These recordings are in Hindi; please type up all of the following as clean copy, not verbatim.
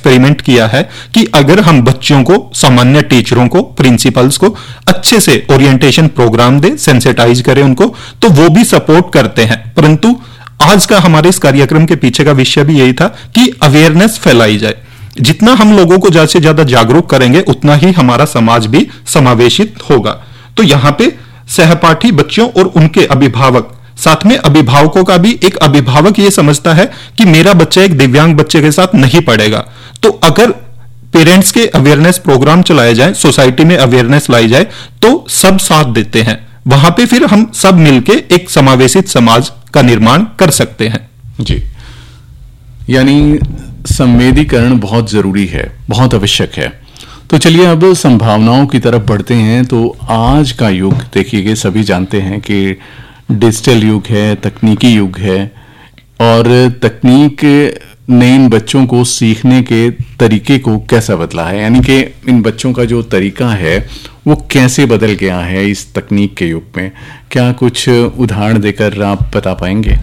एक्सपेरिमेंट किया है कि अगर हम बच्चों को, सामान्य टीचरों को, प्रिंसिपल्स को अच्छे से ओरिएंटेशन प्रोग्राम दे, सेंसिटाइज करें उनको, तो वो भी सपोर्ट करते हैं। परंतु आज का हमारे इस कार्यक्रम के पीछे का विषय भी यही था कि अवेयरनेस फैलाई जाए। जितना हम लोगों को ज्यादा से ज्यादा जागरूक करेंगे उतना ही हमारा समाज भी समावेशित होगा। तो यहां पे सहपाठी बच्चों और उनके अभिभावक, साथ में अभिभावकों का भी, एक अभिभावक ये समझता है कि मेरा बच्चा एक दिव्यांग बच्चे के साथ नहीं पढ़ेगा, तो अगर पेरेंट्स के अवेयरनेस प्रोग्राम चलाए जाए, सोसाइटी में अवेयरनेस लाई जाए, तो सब साथ देते हैं। वहां पे फिर हम सब मिलके एक समावेशित समाज का निर्माण कर सकते हैं। जी, यानी संवेदीकरण बहुत जरूरी है, बहुत आवश्यक है। तो चलिए अब संभावनाओं की तरफ बढ़ते हैं। तो आज का युग देखिए, सभी जानते हैं कि डिजिटल युग है, तकनीकी युग है, और तकनीक ने इन बच्चों को सीखने के तरीके को कैसा बदला है, यानी कि इन बच्चों का जो तरीका है वो कैसे बदल गया है इस तकनीक के युग में। क्या कुछ उदाहरण देकर आप बता पाएंगे?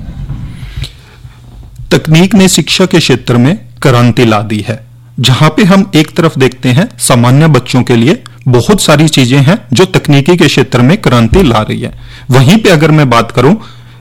तकनीक ने शिक्षा के क्षेत्र में क्रांति ला दी है। जहां पे हम एक तरफ देखते हैं सामान्य बच्चों के लिए बहुत सारी चीजें हैं जो तकनीकी के क्षेत्र में क्रांति ला रही है, वहीं पे अगर मैं बात करूं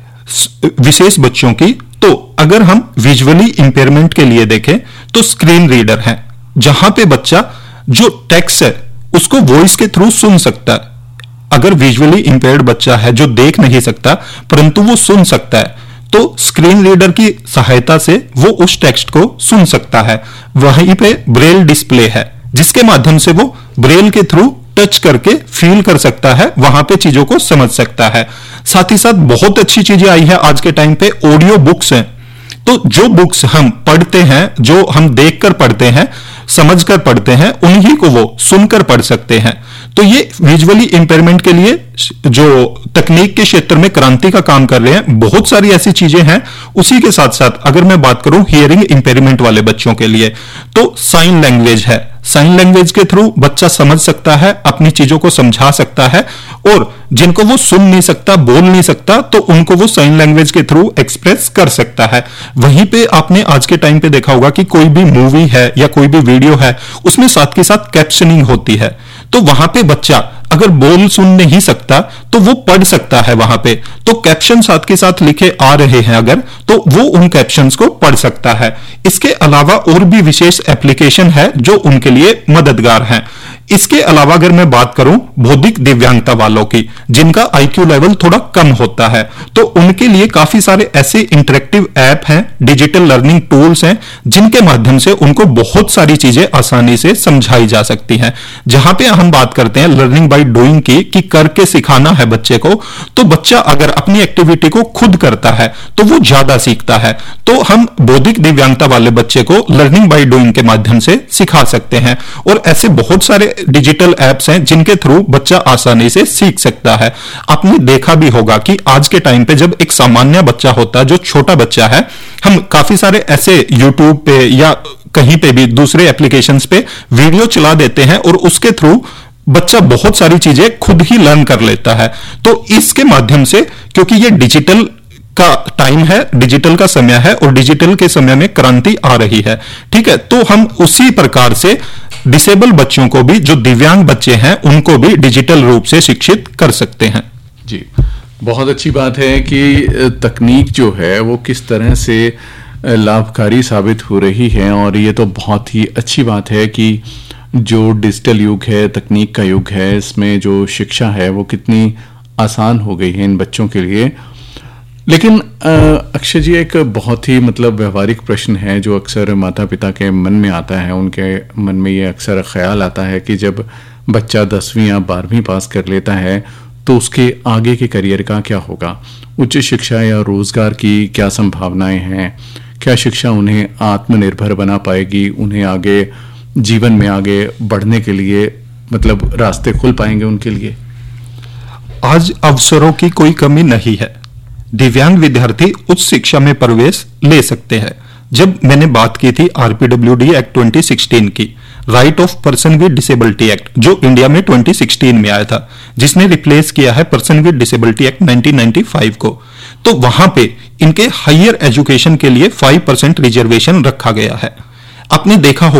विशेष बच्चों की, तो अगर हम विजुअली इंपेयरमेंट के लिए देखें तो स्क्रीन रीडर है, जहां पे बच्चा जो टेक्स्ट है उसको वॉइस के थ्रू सुन सकता है। अगर विजुअली इंपेयर्ड बच्चा है जो देख नहीं सकता परंतु वो सुन सकता है, तो स्क्रीन रीडर की सहायता से वो उस टेक्स्ट को सुन सकता है। वहीं पे ब्रेल डिस्प्ले है जिसके माध्यम से वो ब्रेल के थ्रू टच करके फील कर सकता है, वहां पे चीजों को समझ सकता है। साथ ही साथ बहुत अच्छी चीजें आई है आज के टाइम पे, ऑडियो बुक्स हैं। तो जो बुक्स हम पढ़ते हैं, जो हम देखकर पढ़ते हैं, समझकर पढ़ते हैं, उन्हीं को वो सुनकर पढ़ सकते हैं। तो ये विजुअली इंपेयरमेंट के लिए जो तकनीक के क्षेत्र में क्रांति का काम कर रहे हैं, बहुत सारी ऐसी चीजें हैं। उसी के साथ साथ अगर मैं बात करूं हियरिंग इंपेयरमेंट वाले बच्चों के लिए, तो साइन लैंग्वेज है। साइन लैंग्वेज के थ्रू बच्चा समझ सकता है, अपनी चीजों को समझा सकता है, और जिनको वो सुन नहीं सकता, बोल नहीं सकता, तो उनको वो साइन लैंग्वेज के थ्रू एक्सप्रेस कर सकता है। वहीं पे आपने आज के टाइम पे देखा होगा कि कोई भी मूवी है या कोई भी वीडियो है, उसमें साथ के साथ कैप्शनिंग होती है। तो वहां पे बच्चा अगर बोल सुन नहीं सकता तो वो पढ़ सकता है वहां पे, तो कैप्शन साथ के साथ लिखे आ रहे हैं अगर, तो वो उन कैप्शंस को पढ़ सकता है। इसके अलावा और भी विशेष एप्लीकेशन है जो उनके लिए मददगार हैं। इसके अलावा अगर मैं बात करूं बौद्धिक दिव्यांगता वालों की, जिनका आईक्यू लेवल थोड़ा कम होता है, तो उनके लिए काफी सारे ऐसे इंटरेक्टिव ऐप हैं, डिजिटल लर्निंग टूल्स हैं, जिनके माध्यम से उनको बहुत सारी चीजें आसानी से समझाई जा सकती हैं। जहां पे हम बात करते हैं लर्निंग बाय डूइंग की, कि करके सिखाना है बच्चे को, तो बच्चा अगर अपनी एक्टिविटी को खुद करता है तो वो ज्यादा सीखता है। तो हम बौद्धिक दिव्यांगता वाले बच्चे को लर्निंग बाय डूइंग के माध्यम से सिखा सकते हैं, और ऐसे बहुत सारे डिजिटल एप्स हैं जिनके थ्रू बच्चा आसानी से सीख सकता है। आपने देखा भी होगा कि आज के टाइम पे जब एक सामान्य बच्चा होता है, जो छोटा बच्चा है, हम काफी सारे ऐसे यूट्यूब पे या कहीं पे भी दूसरे एप्लीकेशंस पे वीडियो चला देते हैं और उसके थ्रू बच्चा बहुत सारी चीजें खुद ही लर्न कर लेता है। तो इसके माध्यम से, क्योंकि ये डिजिटल का टाइम है, डिजिटल का समय है, और डिजिटल के समय में क्रांति आ रही है, ठीक है, तो हम उसी प्रकार से डिसेबल बच्चों को भी, जो दिव्यांग बच्चे हैं, उनको भी डिजिटल रूप से शिक्षित कर सकते हैं। जी, बहुत अच्छी बात है कि तकनीक जो है वो किस तरह से लाभकारी साबित हो रही है, और ये तो बहुत ही अच्छी बात है कि जो डिजिटल युग है, तकनीक का युग है, इसमें जो शिक्षा है वो कितनी आसान हो गई है इन बच्चों के लिए। लेकिन अक्षय जी, एक बहुत ही व्यवहारिक प्रश्न है जो अक्सर माता पिता के मन में आता है। उनके मन में ये अक्सर ख्याल आता है कि जब बच्चा 10वीं या 12वीं पास कर लेता है तो उसके आगे के करियर का क्या होगा, उच्च शिक्षा या रोजगार की क्या संभावनाएं हैं, क्या शिक्षा उन्हें आत्मनिर्भर बना पाएगी, उन्हें आगे जीवन में आगे बढ़ने के लिए रास्ते खुल पाएंगे उनके लिए? आज अवसरों की कोई कमी नहीं है, दिव्यांग विद्यार्थी उच्च शिक्षा में प्रवेश ले सकते हैं। जब मैंने बात की थी आरपीडब्ल्यूडी एक्ट 2016 की, right of person with disability act, जो इंडिया में 2016 में आया था, जिसने रिप्लेस किया है पर्सन विद डिसेबिलिटी एक्ट 1995 को, तो वहां पे इनके हायर एजुकेशन के लिए 5% रिजर्वेशन रखा गया है। आपने देखा होगा